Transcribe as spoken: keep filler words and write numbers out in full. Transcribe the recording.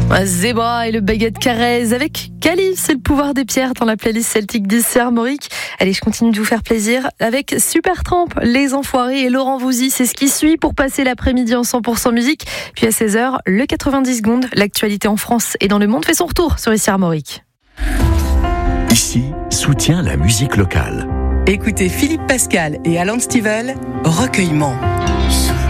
Zebra et le baguette Carrez avec Calife, c'est le pouvoir des pierres dans la playlist celtique d'ici Armorique. Allez, je continue de vous faire plaisir avec Supertramp, Les Enfoirés et Laurent Voulzy. C'est ce qui suit pour passer l'après-midi en cent pour cent musique. Puis à seize heures, le quatre-vingt-dix secondes. L'actualité en France et dans le monde fait son retour sur ici Armorique. Ici, soutient la musique locale. Écoutez Philippe Pascal et Alan Stivell, Recueillement.